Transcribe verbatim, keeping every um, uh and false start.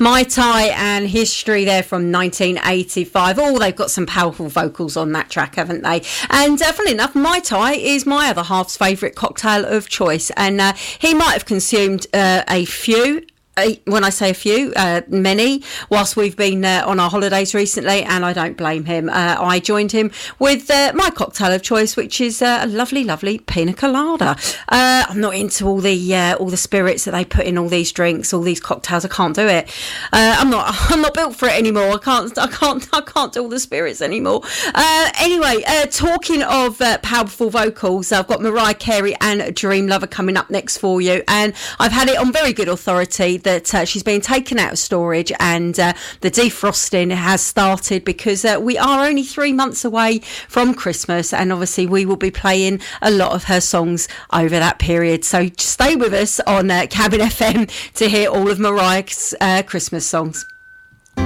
Mai Tai and History there from nineteen eighty-five. Oh, they've got some powerful vocals on that track, haven't they? And uh, funnily enough, Mai Tai is my other half's favourite cocktail of choice, and uh, he might have consumed uh, a few. When I say a few, uh, many, whilst we've been uh, on our holidays recently, and I don't blame him. Uh, I joined him with uh, my cocktail of choice, which is uh, a lovely, lovely pina colada. Uh, I'm not into all the uh, all the spirits that they put in all these drinks, all these cocktails. I can't do it. Uh, I'm not. I'm not built for it anymore. I can't. I can't. I can't do all the spirits anymore. Uh, anyway, uh, talking of uh, powerful vocals, I've got Mariah Carey and Dream Lover coming up next for you, and I've had it on very good authority that uh, she's been taken out of storage and uh, the defrosting has started, because uh, we are only three months away from Christmas, and obviously we will be playing a lot of her songs over that period. So stay with us on uh, Cabin F M to hear all of Mariah's uh, Christmas songs.